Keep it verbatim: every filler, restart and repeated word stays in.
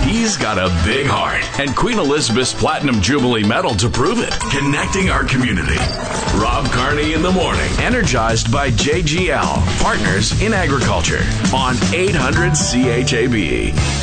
He's got a big heart and Queen Elizabeth's Platinum Jubilee Medal to prove it. Connecting our community. Rob Carney in the morning. Energized by J G L, Partners in Agriculture on eight hundred C H A B.